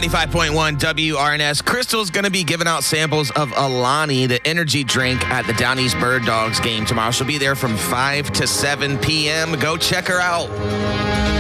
95.1 WRNS. Crystal's going to be giving out samples of Alani, the energy drink, at the Down East Bird Dogs game tomorrow. She'll be there from 5 to 7 p.m. Go check her out.